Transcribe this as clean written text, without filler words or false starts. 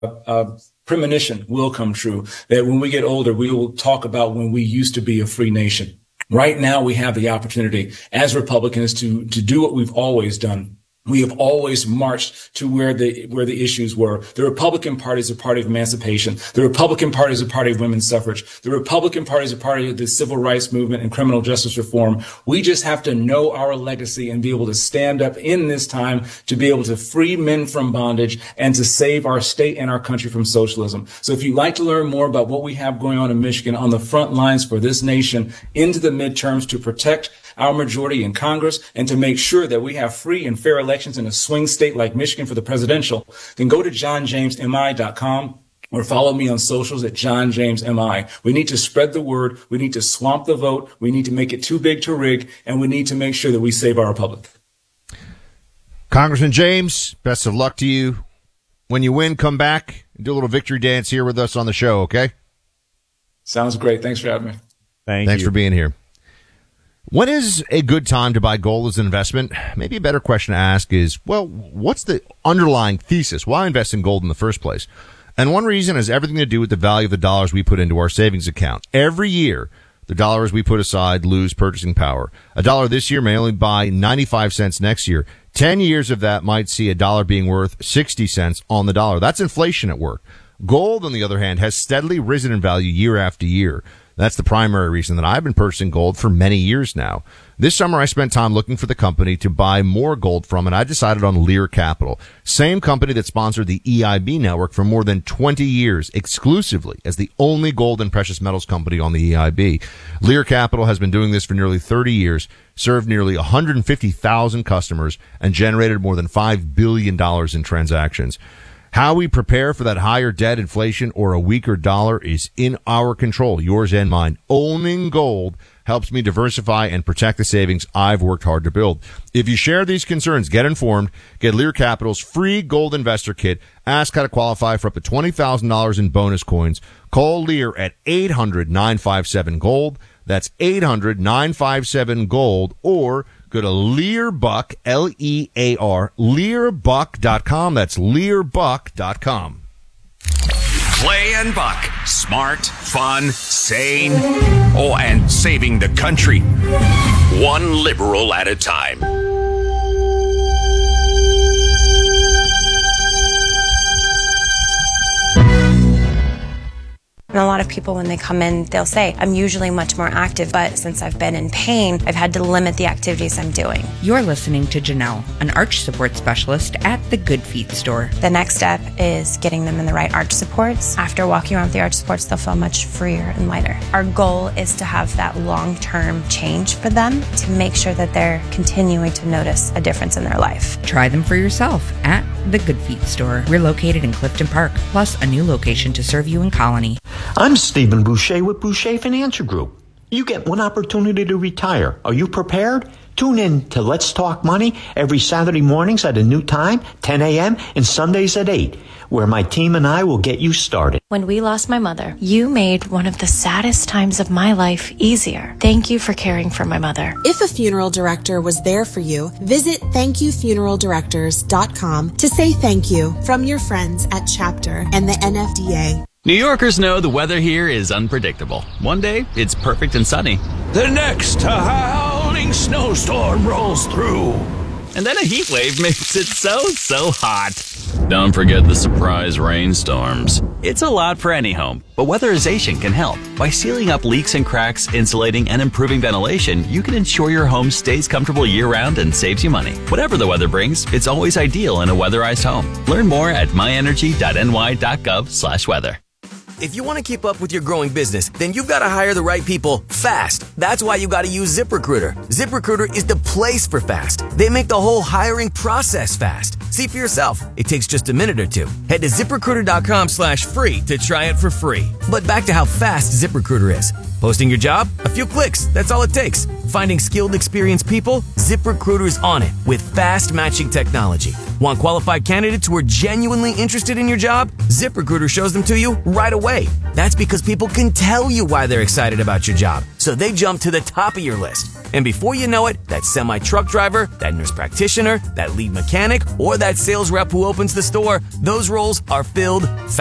premonition will come true, that when we get older, we will talk about when we used to be a free nation. Right now, we have the opportunity as Republicans to do what we've always done. We have always marched to where the issues were. The Republican Party is a party of emancipation. The Republican Party is a party of women's suffrage. The Republican Party is a party of the civil rights movement and criminal justice reform. We just have to know our legacy and be able to stand up in this time to be able to free men from bondage and to save our state and our country from socialism. So if you'd like to learn more about what we have going on in Michigan on the front lines for this nation into the midterms to protect our majority in Congress and to make sure that we have free and fair elections in a swing state like Michigan for the presidential, then go to johnjamesmi.com or follow me on socials at johnjamesmi. We need to spread the word. We need to swamp the vote. We need to make it too big to rig, and we need to make sure that we save our republic. Congressman James, best of luck to you. When you win, come back and do a little victory dance here with us on the show, okay? Sounds great. Thanks for having me. Thanks for being here. When is a good time to buy gold as an investment? Maybe a better question to ask is, well, what's the underlying thesis? Why invest in gold in the first place? And one reason has everything to do with the value of the dollars we put into our savings account. Every year, the dollars we put aside lose purchasing power. A dollar this year may only buy 95 cents next year. 10 years of that might see a dollar being worth 60 cents on the dollar. That's inflation at work. Gold, on the other hand, has steadily risen in value year after year. That's the primary reason that I've been purchasing gold for many years now. This summer, I spent time looking for the company to buy more gold from, and I decided on Lear Capital. Same company that sponsored the EIB network for more than 20 years, exclusively as the only gold and precious metals company on the EIB. Lear Capital has been doing this for nearly 30 years, served nearly 150,000 customers, and generated more than $5 billion in transactions. How we prepare for that higher debt, inflation, or a weaker dollar is in our control, yours and mine. Owning gold helps me diversify and protect the savings I've worked hard to build. If you share these concerns, get informed, get Lear Capital's free gold investor kit, ask how to qualify for up to $20,000 in bonus coins. Call Lear at 800-957-GOLD. That's 800-957-GOLD, or go to Learbuck, L-E-A-R, Learbuck.com. That's Learbuck.com. Clay and Buck. Smart, fun, sane, and saving the country. One liberal at a time. And a lot of people, when they come in, they'll say, I'm usually much more active, but since I've been in pain, I've had to limit the activities I'm doing. You're listening to Janelle, an arch support specialist at the Good Feet store. The next step is getting them in the right arch supports. After walking around with the arch supports, they'll feel much freer and lighter. Our goal is to have that long-term change for them to make sure that they're continuing to notice a difference in their life. Try them for yourself at the Good Feet store. We're located in Clifton Park, plus a new location to serve you in Colony. I'm Stephen Boucher with Boucher Financial Group. You get one opportunity to retire. Are you prepared? Tune in to Let's Talk Money every Saturday mornings at a new time, 10 a.m., and Sundays at 8, where my team and I will get you started. When we lost my mother, you made one of the saddest times of my life easier. Thank you for caring for my mother. If a funeral director was there for you, visit thankyoufuneraldirectors.com to say thank you from your friends at Chapter and the NFDA. New Yorkers know the weather here is unpredictable. One day, it's perfect and sunny. The next howling snowstorm rolls through. And then a heat wave makes it so hot. Don't forget the surprise rainstorms. It's a lot for any home, but weatherization can help. By sealing up leaks and cracks, insulating, and improving ventilation, you can ensure your home stays comfortable year-round and saves you money. Whatever the weather brings, it's always ideal in a weatherized home. Learn more at myenergy.ny.gov/weather. If you want to keep up with your growing business, then you've got to hire the right people fast. That's why you got to use ZipRecruiter. ZipRecruiter is the place for fast. They make the whole hiring process fast. See for yourself. It takes just a minute or two. Head to ZipRecruiter.com/free to try it for free. But back to how fast ZipRecruiter is. Posting your job? A few clicks. That's all it takes. Finding skilled, experienced people? ZipRecruiter is on it with fast matching technology. Want qualified candidates who are genuinely interested in your job? ZipRecruiter shows them to you right away. That's because people can tell you why they're excited about your job, so they jump to the top of your list. And before you know it, that semi-truck driver, that nurse practitioner, that lead mechanic, or that sales rep who opens the store, those roles are filled fast.